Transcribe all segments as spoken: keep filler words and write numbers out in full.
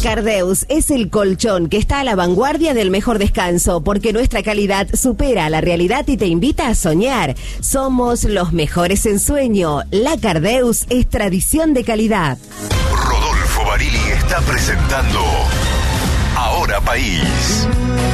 Cardeus es el colchón que está a la vanguardia del mejor descanso, porque nuestra calidad supera la realidad y te invita a soñar. Somos los mejores en sueño. La Cardeus es tradición de calidad. Rodolfo Barili está presentando Ahora País.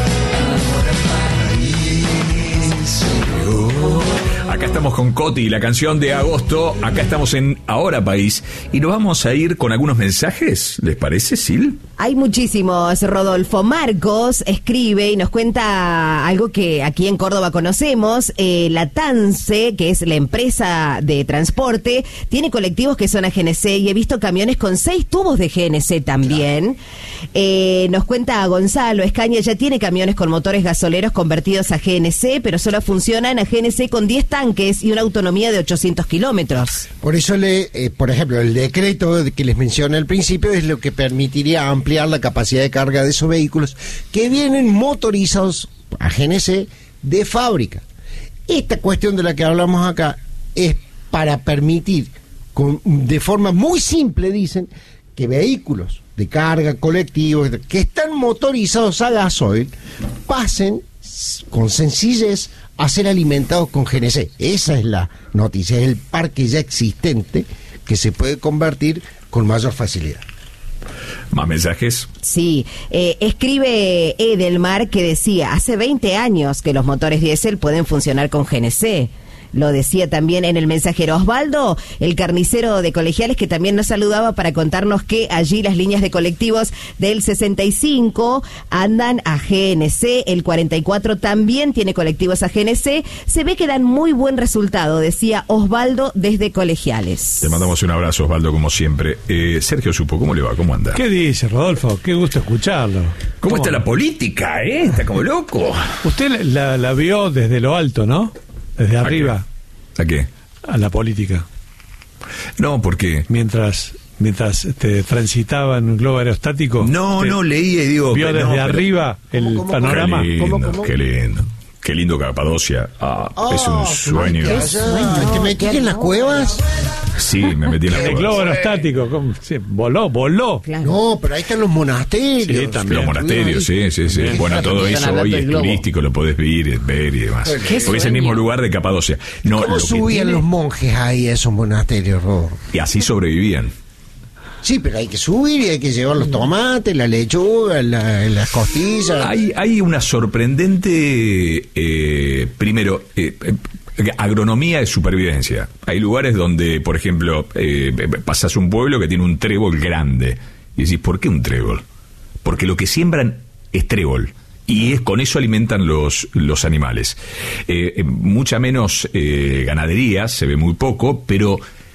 Acá estamos con Coti, la canción de agosto. Acá estamos en Ahora País. Y nos vamos a ir con algunos mensajes. ¿Les parece, Sil? Hay muchísimos, Rodolfo. Marcos escribe y nos cuenta algo que aquí en Córdoba conocemos. Eh, la TANSE, que es la empresa de transporte, tiene colectivos que son a G N C y he visto camiones con seis tubos de G N C también. Claro. Eh, nos cuenta Gonzalo, Escaña ya tiene camiones con motores gasoleros convertidos a G N C, pero solo funcionan a G N C con diez tanques y una autonomía de ochocientos kilómetros. Por eso, le, eh, por ejemplo, el decreto que les mencioné al principio es lo que permitiría ampliar la capacidad de carga de esos vehículos que vienen motorizados a G N C de fábrica. Esta cuestión de la que hablamos acá es para permitir, con, de forma muy simple, dicen, que vehículos de carga, colectivos, que están motorizados a gasoil, pasen con sencillez a ser alimentados con G N C. Esa es la noticia, es el parque ya existente que se puede convertir con mayor facilidad. ¿Más mensajes? Sí, eh, escribe Edelmar que decía, hace veinte años que los motores diésel pueden funcionar con G N C. Lo decía también en el mensajero Osvaldo, el carnicero de Colegiales, que también nos saludaba para contarnos que allí las líneas de colectivos del sesenta y cinco andan a G N C, el cuarenta y cuatro también tiene colectivos a G N C. Se ve que dan muy buen resultado, decía Osvaldo desde Colegiales. Te mandamos un abrazo, Osvaldo, como siempre. Eh, Sergio Supo, ¿cómo le va? ¿Cómo anda? ¿Qué dice, Rodolfo? Qué gusto escucharlo. ¿Cómo, ¿Cómo está la política, eh? Está como loco. Usted la, la vio desde lo alto, ¿no? Desde ¿A arriba. Qué? ¿A qué? A la política. No, ¿por qué? Mientras mientras te transitaba en un globo aerostático. No, no, leía y digo... Vio desde no, arriba pero, el ¿cómo, cómo, panorama. Qué lindo, ¿Cómo, cómo? qué lindo. Qué lindo Capadocia. Ah, oh, es un sueño. ¿Qué sueño? ¿Te metiste en las cuevas? Sí, me metí en las El cuevas. globo aerostático. ¿Cómo? Sí, voló, voló. Claro. No, pero ahí están los monasterios. Sí, también. Los monasterios, sí, sí, sí. Bueno, todo eso hoy es turístico, lo podés ver, ver y demás. Porque es el mismo lugar de Capadocia. No, ¿Cómo lo que subían tiene- los monjes ahí a esos monasterios, Rob? Y así sobrevivían. Sí, pero hay que subir y hay que llevar los tomates, la lechuga, la- las costillas. Hay, hay una sorprendente, eh, primero, eh, eh, agronomía de supervivencia. Hay lugares donde, por ejemplo, eh, pasás un pueblo que tiene un trébol grande. Y decís, ¿por qué un trébol? Porque lo que siembran es trébol. Y es, con eso alimentan los, los animales. Eh, mucha menos eh, ganadería, se ve muy poco, pero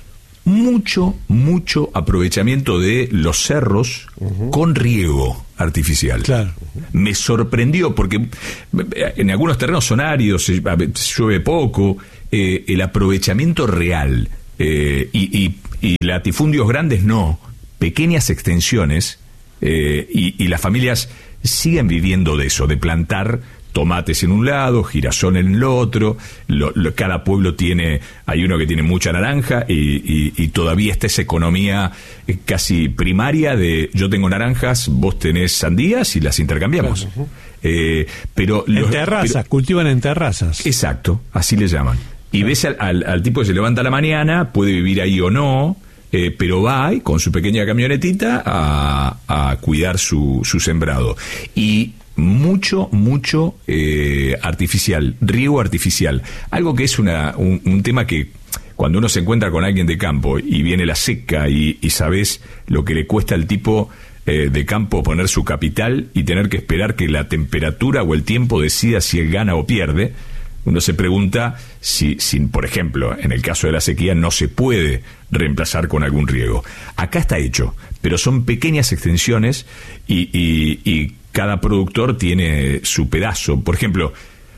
mucho, mucho aprovechamiento de los cerros uh-huh. con riego artificial. Claro. Me sorprendió porque en algunos terrenos son áridos, llueve poco, eh, el aprovechamiento real eh, y, y, y latifundios grandes no, pequeñas extensiones eh, y, y las familias siguen viviendo de eso, de plantar tomates en un lado, girasol en el otro, lo, lo, cada pueblo tiene, hay uno que tiene mucha naranja y, y, y todavía está esa economía casi primaria de yo tengo naranjas, vos tenés sandías y las intercambiamos. Claro. Eh, pero en los, terrazas, pero, cultivan en terrazas. Exacto, así le llaman. Y claro. ves al, al, al tipo que se levanta a la mañana, puede vivir ahí o no, eh, pero va y con su pequeña camionetita a, a cuidar su, su sembrado. Y mucho, mucho eh, artificial, riego artificial. Algo que es una, un, un tema que cuando uno se encuentra con alguien de campo y viene la seca y, y sabes lo que le cuesta al tipo eh, de campo poner su capital y tener que esperar que la temperatura o el tiempo decida si él gana o pierde, uno se pregunta si, si, por ejemplo, en el caso de la sequía no se puede reemplazar con algún riego. Acá está hecho, pero son pequeñas extensiones y, y, y cada productor tiene su pedazo. Por ejemplo,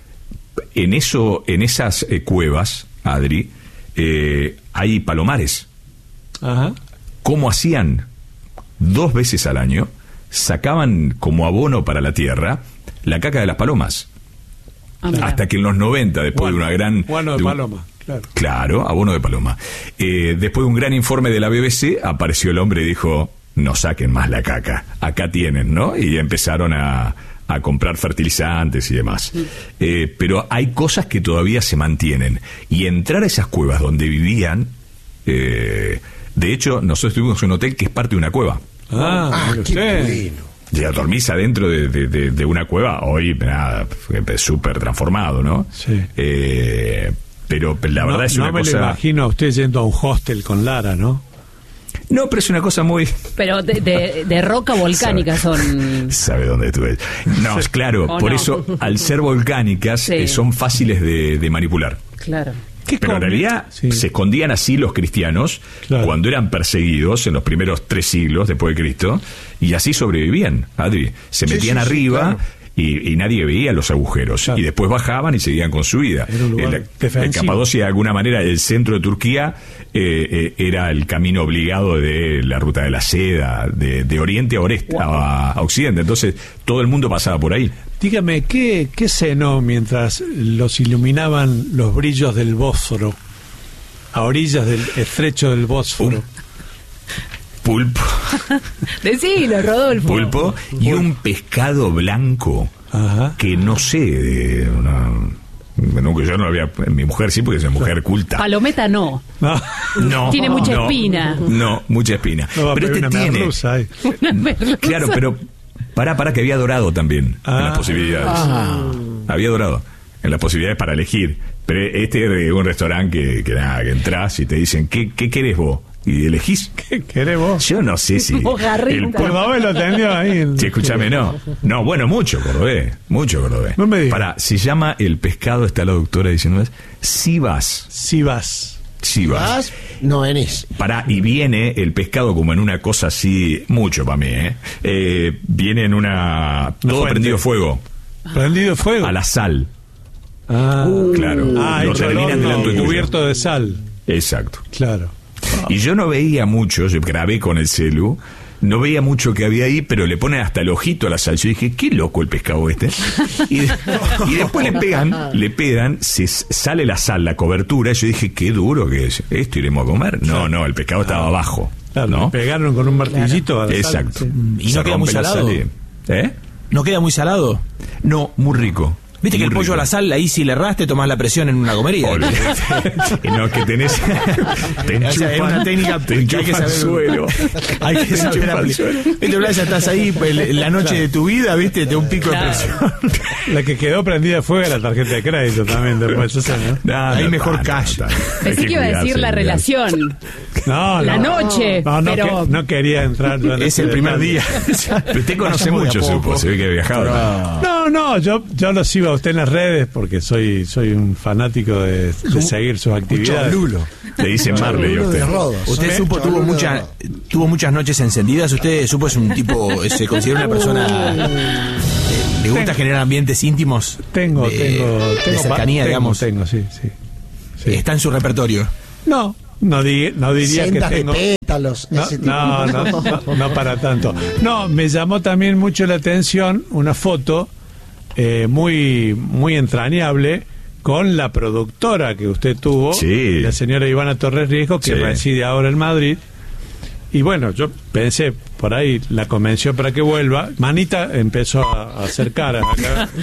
en eso, en esas eh, cuevas, Adri, eh, hay palomares. Ajá. ¿Cómo hacían? Dos veces al año sacaban como abono para la tierra la caca de las palomas. Ah, hasta que en los noventa, después bueno, de una gran... Bueno de, de un, paloma, claro. Claro, abono de paloma. Eh, después de un gran informe de la B B C, apareció el hombre y dijo... no saquen más la caca, acá tienen, ¿no? Y empezaron a, a comprar fertilizantes y demás. Mm. Eh, pero hay cosas que todavía se mantienen. Y entrar a esas cuevas donde vivían, eh, de hecho, nosotros estuvimos en un hotel que es parte de una cueva. Ah, ah qué bueno. Ya dormís adentro de, de, de, de una cueva, hoy nada, súper transformado, ¿no? Sí. Eh, pero la verdad no, es una no me cosa... lo imagino a usted yendo a un hostel con Lara, ¿no? No, pero es una cosa muy... Pero de, de, de roca volcánica son... ¿Sabe dónde estuve? No, es claro, por no? eso, al ser volcánicas, sí. eh, son fáciles de, de manipular. Claro. Pero en realidad sí. se escondían así los cristianos claro. cuando eran perseguidos en los primeros tres siglos después de Cristo, y así sobrevivían, Adri. Se metían sí, sí, arriba... Sí, claro. Y, y nadie veía los agujeros. Claro. Y después bajaban y seguían con su vida. En Capadocia, de alguna manera, el centro de Turquía eh, eh, era el camino obligado de la ruta de la seda, de, de oriente a, oreste, wow. a, a occidente. Entonces, todo el mundo pasaba por ahí. Dígame, ¿qué, qué cenó mientras los iluminaban los brillos del Bósforo, a orillas del estrecho del Bósforo? Un pulpo. Decilo, Rodolfo. Pulpo y un pescado blanco. Ajá. Que no sé, de una, nunca yo no lo había. Mi mujer sí, porque es una mujer culta. Palometa no. No. no tiene mucha no, espina. No, mucha espina. No, pero este una tiene. Merluza, ¿eh? Una merluza. Claro, pero pará, pará, que había dorado también ah. en las posibilidades. Ah. Había dorado en las posibilidades para elegir. Pero este es un restaurante que, que nada, que entras y te dicen, ¿qué, qué querés vos? Y elegís. ¿Qué querés vos? Yo no sé si. El cordobés lo tendió ahí. En... Sí, escúchame, no. No, bueno, mucho cordobés. Mucho cordobés. No me digas. Pará, se llama el pescado, está la doctora diciendo, Sivas. Sivas. Sivas. No, Enes. Pará, y viene el pescado como en una cosa así, mucho para mí, ¿eh? eh viene en una. No todo fuente. Prendido fuego. ¿Prendido fuego? A la sal. Ah, claro. Ah, lo terminan delante tuyo. Cubierto de sal. Exacto. Claro. Y yo no veía mucho, yo grabé con el celu, no veía mucho que había ahí, pero le ponen hasta el ojito a la sal. Yo dije, qué loco el pescado este. Y, de, y después le pegan, le pegan, se sale la sal, la cobertura, y yo dije, qué duro que es. ¿Esto iremos a comer? No, no, el pescado estaba abajo. Claro, ¿no? Pegaron con un martillito claro. a la Exacto. Sal, sí. ¿Y no queda muy salado? ¿Eh? ¿No queda muy salado? No, muy rico. Viste que el pollo rico. a la sal, ahí si le erraste, tomás la presión en una comería. No, que tenés. Te enchufan, o sea, es una técnica te enchufan que hay que saber. Suelo. Hay que saber aplicar. Viste, ya estás ahí pues, la noche claro. de tu vida, viste, te un pico claro. de presión. La que quedó prendida fue la tarjeta de crédito también después. Eso, ¿no? No, ahí no, mejor no, cash. No, no, Pensé que iba a decir la relación. No, la no, noche. No, no, pero... que, no quería entrar. Es el primer día. Pero usted conoce mucho, supo. Se ve que ha viajado. No, no, no yo, yo lo sigo a usted en las redes porque soy soy un fanático de, de seguir sus actividades. Le dicen Marley a usted. Usted supo, tuvo, mucha, tuvo muchas noches encendidas. Usted supo, es un tipo, se considera una persona. Eh, ¿Le gusta tengo, generar ambientes íntimos? Tengo, de, tengo, de tengo. cercanía, Tengo, digamos. Tengo, sí, sí, sí. ¿Está en su repertorio? No. No, di, no diría Sendas que tengo... de pétalos, no, ese tipo. No, no, no, no para tanto. No, me llamó también mucho la atención una foto eh, muy, muy entrañable con la productora que usted tuvo, sí. la señora Ivana Torres Riesco, que sí. reside ahora en Madrid. Y bueno, yo pensé, por ahí la convenció para que vuelva. Manita empezó a, a hacer cara. Acá. A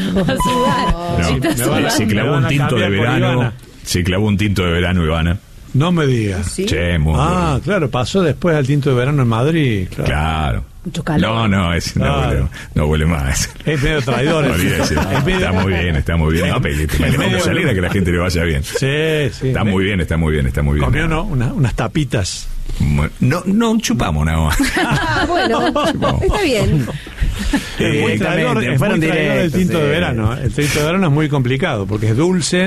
sudar. No, no, se clavó un tinto de verano. Se clavó un tinto de verano, Ivana. No me digas. ¿Sí? Che, muy ah, bueno. Claro, pasó después al tinto de verano en Madrid. Claro. Claro. Mucho calor. No, no, es, no, claro. huele, no huele más. Es medio traidor. Está muy bien, está muy bien. No, pero me, me, me alegra que la gente le vaya bien. Sí, sí. Está muy bien, está muy bien, está muy bien. Comió no, una, unas tapitas. No, no chupamos nada más. Ah, bueno, chupamos. Está bien. Es muy traidor, es muy traidor el tinto de verano. El tinto de verano es muy complicado porque es dulce.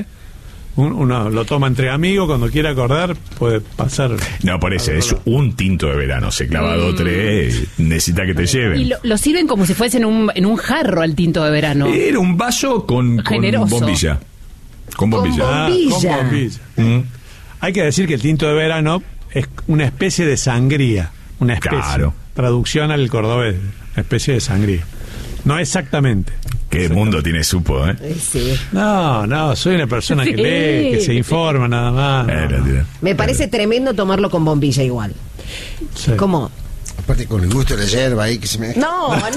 Uno lo toma entre amigos, cuando quiera acordar puede pasar. No, por eso, es un tinto de verano. Se clava dos, tres, necesita que te lleven. Y lo, lo sirven como si fuese en un, en un jarro al tinto de verano. Era un vaso con, con bombilla. Con bombilla. Con bombilla. Ah, con bombilla. Mm. Hay que decir que el tinto de verano es una especie de sangría. Una especie. Claro. Traducción al cordobés. Una especie de sangría. No exactamente. Qué mundo tiene supo, ¿eh? Sí. No, no, soy una persona que Sí. lee, que se informa nada más. Eh, No, no. tira. Me parece tremendo tomarlo con bombilla igual. Sí. Como Aparte con el gusto de la yerba ahí que se me... No, no.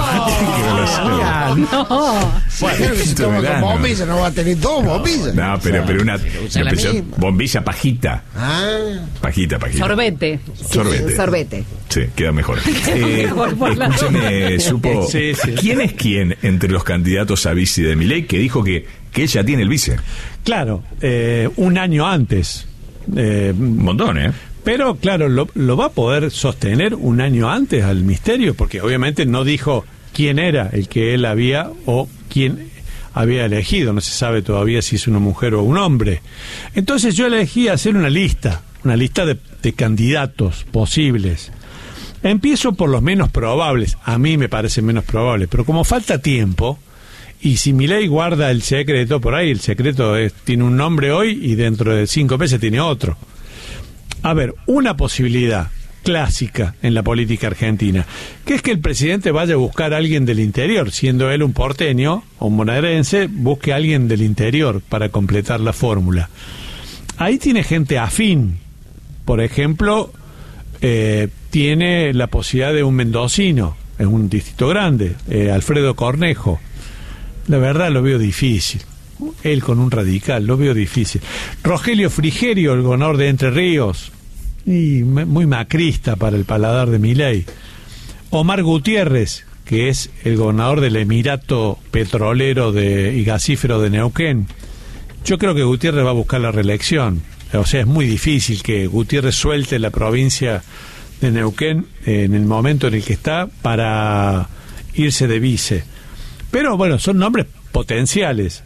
No, no. Bueno, que se toma con bombilla, no va a tener dos bombillas. No, pero, pero una, usa la una misma. bombilla pajita. Ah, Pajita, pajita. Sorbete. Sorbete. Sorbete. Sí, queda mejor. Eh, Por la- escúcheme, supo, Sí, sí. ¿quién es quién entre los candidatos a vice de Milei que dijo que, que él ya tiene el vice? Claro, eh, un año antes. Eh, Un montón, ¿eh? Pero claro, lo, lo va a poder sostener un año antes al misterio, porque obviamente no dijo quién era el que él había o quién había elegido. No se sabe todavía si es una mujer o un hombre. Entonces yo elegí hacer una lista, una lista de, de candidatos posibles. Empiezo por los menos probables. A mí me parece menos probable, pero como falta tiempo, y si Milei guarda el secreto, por ahí el secreto es, tiene un nombre hoy y dentro de cinco meses tiene otro. A ver, una posibilidad clásica en la política argentina, que es que el presidente vaya a buscar a alguien del interior, siendo él un porteño o un bonaerense, busque a alguien del interior para completar la fórmula. Ahí tiene gente afín. Por ejemplo, eh, tiene la posibilidad de un mendocino, es un distrito grande, eh, Alfredo Cornejo. La verdad lo veo difícil. Él con un radical, lo veo difícil. Rogelio Frigerio, el gobernador de Entre Ríos, y me- muy macrista para el paladar de Milei. Omar Gutiérrez, que es el gobernador del Emirato Petrolero de, y Gasífero de Neuquén. Yo creo que Gutiérrez va a buscar la reelección. O sea, es muy difícil que Gutiérrez suelte la provincia de Neuquén eh, en el momento en el que está para irse de vice. Pero bueno, son nombres potenciales.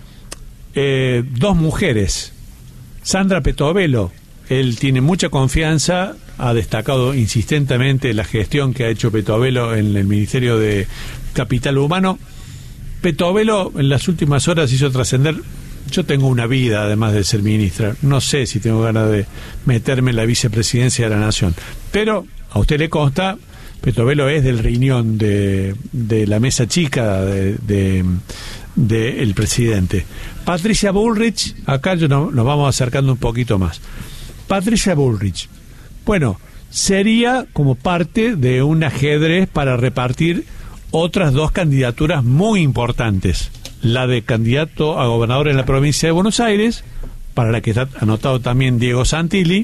Eh, dos mujeres. Sandra Petovelo, él tiene mucha confianza, ha destacado insistentemente la gestión que ha hecho Petovelo en el Ministerio de Capital Humano. Petovelo en las últimas horas hizo trascender: yo tengo una vida además de ser ministra, no sé si tengo ganas de meterme en la vicepresidencia de la Nación. Pero a usted le consta, Petovelo es del riñón de, de la mesa chica de, de, de el presidente. Patricia Bullrich, acá yo no, nos vamos acercando un poquito más. Patricia Bullrich, bueno, sería como parte de un ajedrez para repartir otras dos candidaturas muy importantes. La de candidato a gobernador en la provincia de Buenos Aires, para la que está anotado también Diego Santilli,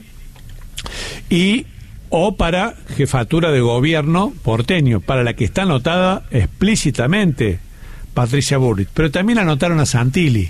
y o para jefatura de gobierno porteño, para la que está anotada explícitamente Patricia Bullrich, pero también anotaron a Santilli.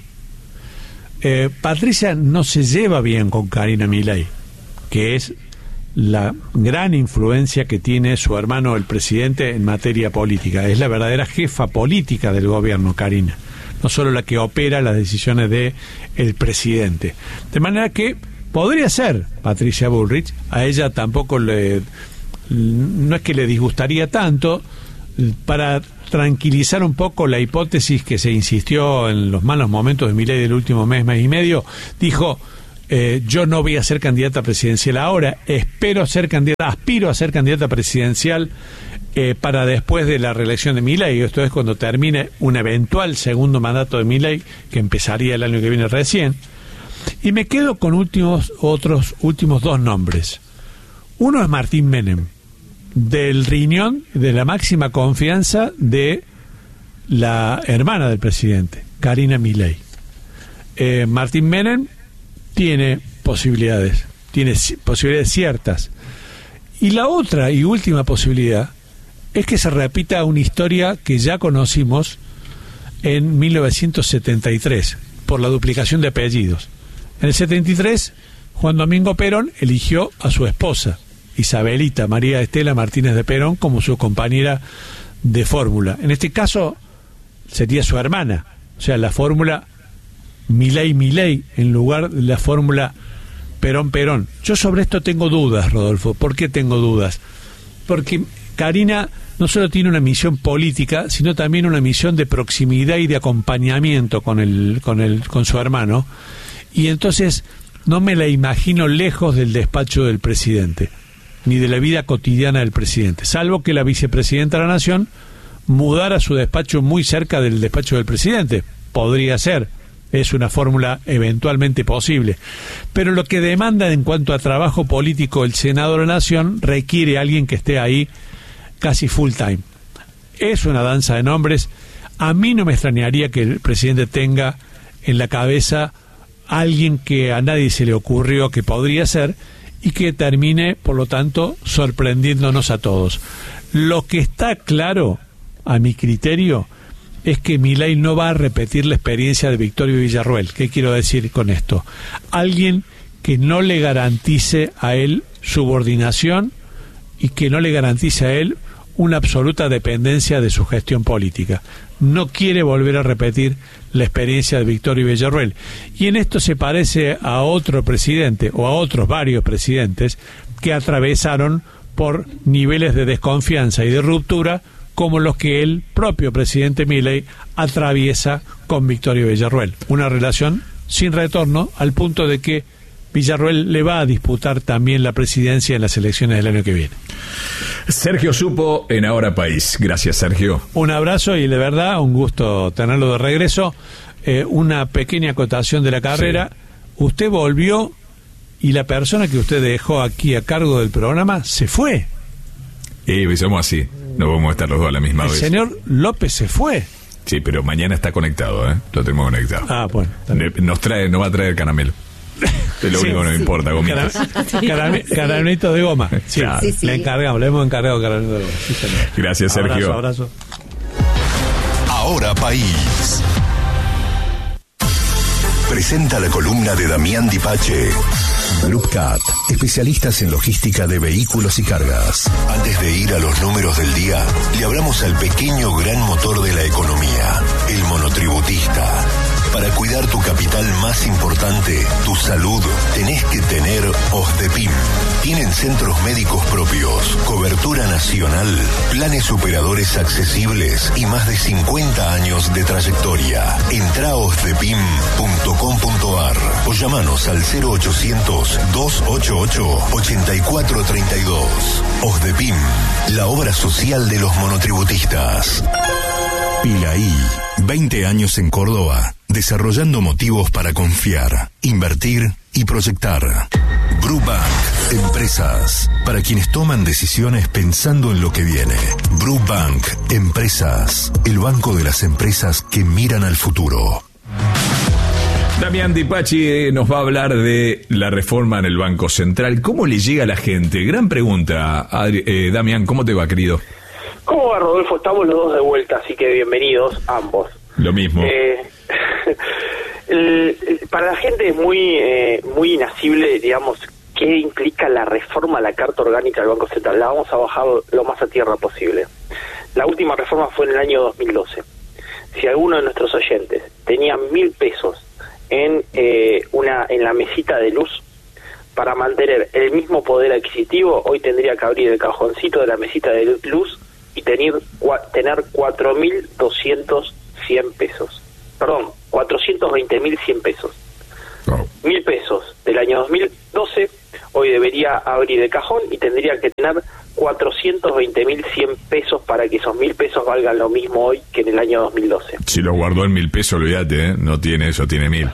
Eh, Patricia no se lleva bien con Karina Milei, que es la gran influencia que tiene su hermano el presidente en materia política. Es la verdadera jefa política del gobierno, Karina, no solo la que opera las decisiones de el presidente. De manera que podría ser Patricia Bullrich, a ella tampoco le, no es que le disgustaría tanto. Para tranquilizar un poco la hipótesis que se insistió en los malos momentos de Milei del último mes, mes y medio, dijo: eh, yo no voy a ser candidata presidencial ahora, espero ser candidata, aspiro a ser candidata presidencial eh, para después de la reelección de Milei. Esto es cuando termine un eventual segundo mandato de Milei, que empezaría el año que viene recién. Y me quedo con últimos otros últimos dos nombres. Uno es Martín Menem, del riñón de la máxima confianza de la hermana del presidente, Karina Milei. Eh, Martín Menem tiene posibilidades, tiene ci- posibilidades ciertas. Y la otra y última posibilidad es que se repita una historia que ya conocimos en mil novecientos setenta y tres, por la duplicación de apellidos. En el setenta y tres, Juan Domingo Perón eligió a su esposa, Isabelita María Estela Martínez de Perón, como su compañera de fórmula. En este caso sería su hermana, o sea, la fórmula Milei-Milei en lugar de la fórmula Perón-Perón. Yo sobre esto tengo dudas, Rodolfo. ¿Por qué tengo dudas? Porque Karina no solo tiene una misión política, sino también una misión de proximidad y de acompañamiento con el, con el, con su hermano, y entonces no me la imagino lejos del despacho del presidente, ni de la vida cotidiana del presidente, salvo que la vicepresidenta de la Nación mudara su despacho muy cerca del despacho del presidente. Podría ser, es una fórmula eventualmente posible. Pero lo que demanda en cuanto a trabajo político el Senado de la Nación requiere a alguien que esté ahí casi full time. Es una danza de nombres. A mí no me extrañaría que el presidente tenga en la cabeza a alguien que a nadie se le ocurrió que podría ser y que termine, por lo tanto, sorprendiéndonos a todos. Lo que está claro, a mi criterio, es que Milei no va a repetir la experiencia de Victorio Villarruel. ¿Qué quiero decir con esto? Alguien que no le garantice a él subordinación y que no le garantice a él una absoluta dependencia de su gestión política. No quiere volver a repetir la experiencia de Victorio Villarruel. Y en esto se parece a otro presidente, o a otros varios presidentes, que atravesaron por niveles de desconfianza y de ruptura como los que el propio presidente Milei atraviesa con Victorio Villarruel. Una relación sin retorno, al punto de que Villarruel le va a disputar también la presidencia en las elecciones del año que viene. Sergio Supo en Ahora País. Gracias, Sergio. Un abrazo y de verdad un gusto tenerlo de regreso. Eh, una pequeña acotación de la carrera. Sí. Usted volvió y la persona que usted dejó aquí a cargo del programa se fue. Y somos así. No vamos a estar los dos a la misma El vez. El señor López se fue. Sí, pero mañana está conectado, ¿eh? Lo tenemos conectado. Ah, bueno. Nos trae, nos va a traer caramelo. Es lo sí, único que nos importa, gomitas. Caram caramelitos de goma. Sí, claro. sí, sí. Le encargamos, le hemos encargado caramelitos de goma. Sí, señor. Gracias, Sergio. Abrazo, abrazo. Ahora País presenta la columna de Damián Dipache. Blupcat, especialistas en logística de vehículos y cargas. Antes de ir a los números del día, le hablamos al pequeño gran motor de la economía, el monotributista. Para cuidar tu capital más importante, tu salud, tenés que tener OSDEPIM. Tienen centros médicos propios, cobertura nacional, planes superadores accesibles y más de cincuenta años de trayectoria. Entrá a osdepim punto com punto ar o llamanos al cero ochocientos, dos ochenta y ocho, ochenta y cuatro treinta y dos. OSDEPIM, la obra social de los monotributistas. Pilaí, veinte años en Córdoba, desarrollando motivos para confiar, invertir y proyectar. Brubank, empresas, para quienes toman decisiones pensando en lo que viene. Brubank, empresas, el banco de las empresas que miran al futuro. Damián Dipache nos va a hablar de la reforma en el Banco Central. ¿Cómo le llega a la gente? Gran pregunta. Adri eh, Damián, ¿cómo te va, querido? ¿Cómo va, Rodolfo? Estamos los dos de vuelta, así que bienvenidos ambos. Lo mismo. Eh, el, el, para la gente es muy eh, muy inasible, digamos, qué implica la reforma a la Carta Orgánica del Banco Central. La vamos a bajar lo más a tierra posible. La última reforma fue en el año dos mil doce. Si alguno de nuestros oyentes tenía mil pesos en eh, una en la mesita de luz, para mantener el mismo poder adquisitivo, hoy tendría que abrir el cajoncito de la mesita de luz y tener, tener cuatro mil doscientos cien pesos. Perdón, cuatrocientos veinte mil cien pesos. Oh. Mil pesos del año dos mil doce, hoy debería abrir el cajón y tendría que tener cuatrocientos veinte mil cien pesos para que esos mil pesos valgan lo mismo hoy que en el año dos mil doce. Si los guardó en mil pesos, olvídate, ¿eh? No tiene eso, tiene mil.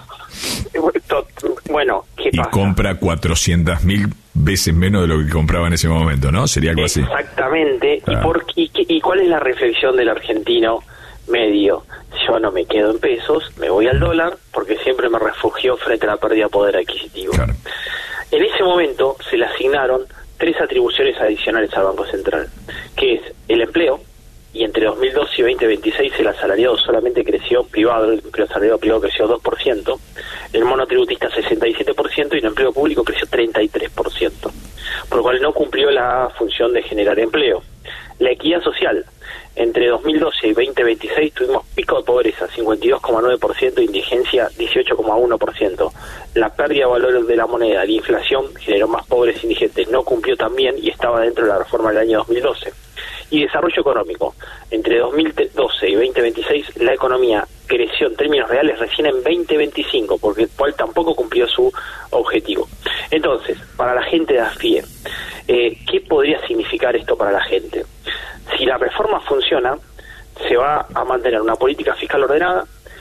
Bueno, ¿qué y pasa? compra cuatrocientas mil veces menos de lo que compraba en ese momento, ¿no? Sería algo así. Exactamente. Claro. ¿Y, por, y, ¿Y cuál es la reflexión del argentino medio? Yo no me quedo en pesos, me voy al dólar, porque siempre me refugió frente a la pérdida de poder adquisitivo. Claro. En ese momento se le asignaron tres atribuciones adicionales al Banco Central, que es el empleo, y entre dos mil doce y veinte veintiséis el asalariado solamente creció privado, el asalariado privado creció dos por ciento, el monotributista sesenta y siete por ciento y el empleo público creció treinta y tres por ciento, por lo cual no cumplió la función de generar empleo. La equidad social, entre dos mil doce y veinte veintiséis tuvimos pico de pobreza, cincuenta y dos coma nueve por ciento, indigencia dieciocho coma uno por ciento. La pérdida de valor de la moneda, la inflación generó más pobres indigentes, no cumplió también y estaba dentro de la reforma del año dos mil doce. Y desarrollo económico, entre dos mil doce y veinte veintiséis la economía creció en términos reales recién en veinte veinticinco, porque el cual tampoco cumplió su objetivo. Entonces, para la gente de A F I E, eh, ¿qué podría significar esto para la gente? Si la reforma funciona, se va a mantener una política fiscal ordenada,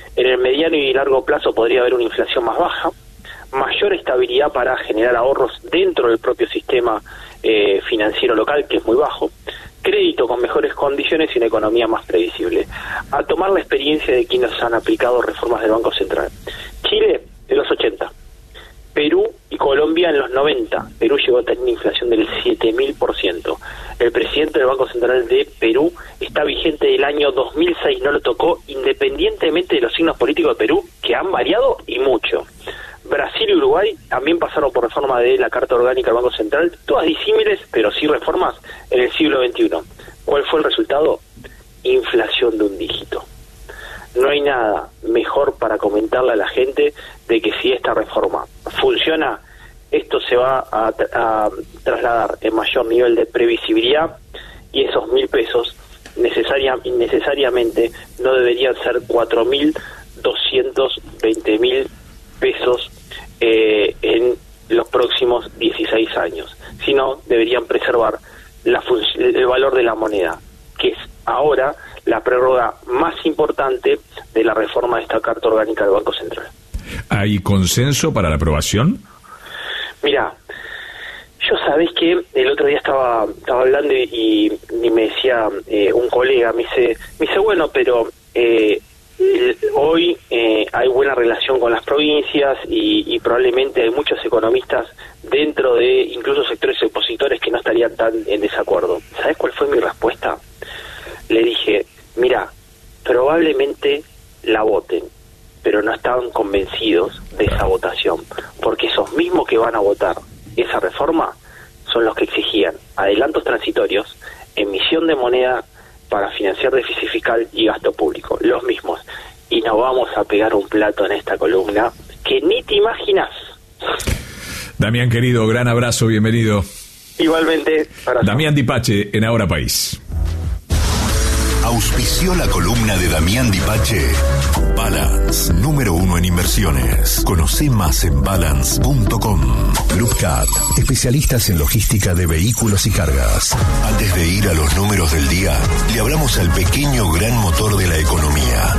En el mediano y largo plazo podría haber una inflación más baja, mayor estabilidad para generar ahorros dentro del propio sistema eh, financiero local, que es muy bajo, crédito con mejores condiciones y una economía más previsible. A tomar la experiencia de quienes han aplicado reformas del Banco Central. Chile en los ochenta, Perú y Colombia en los noventa. Perú llegó a tener una inflación del siete mil por ciento. El presidente del Banco Central de Perú está vigente del año dos mil seis, no lo tocó, independientemente de los signos políticos de Perú, que han variado y mucho. Brasil y Uruguay también pasaron por reforma de la Carta Orgánica del Banco Central, todas disímiles, pero sí reformas en el siglo veintiuno. ¿Cuál fue el resultado? Inflación de un dígito. No hay nada mejor para comentarle a la gente de que si esta reforma funciona, esto se va a, a trasladar en mayor nivel de previsibilidad, y esos mil pesos necesaria, necesariamente no deberían ser cuatro mil doscientos veinte mil pesos eh, en los próximos dieciséis años, sino deberían preservar la el valor de la moneda, que es ahora la prórroga más importante de la reforma de esta Carta Orgánica del Banco Central. ¿Hay consenso para la aprobación? Mira, yo sabés que el otro día estaba estaba hablando y, y me decía eh, un colega, me dice, me dice bueno, pero eh, hoy eh, hay buena relación con las provincias y, y probablemente hay muchos economistas dentro de incluso sectores opositores que no estarían tan en desacuerdo. ¿Sabés cuál fue mi respuesta? Le dije, mira, probablemente la voten, pero no estaban convencidos de esa votación, porque esos mismos que van a votar esa reforma son los que exigían adelantos transitorios, emisión de moneda para financiar déficit fiscal y gasto público, los mismos. Y nos vamos a pegar un plato en esta columna que ni te imaginas. Damián, querido, gran abrazo, bienvenido. Igualmente. Para Damián Dipache en Ahora País. Auspició la columna de Damián Dipache. Balance, número uno en inversiones. Conoce más en balance punto com. Grupcat, especialistas en logística de vehículos y cargas. Antes de ir a los números del día, le hablamos al pequeño gran motor de la economía.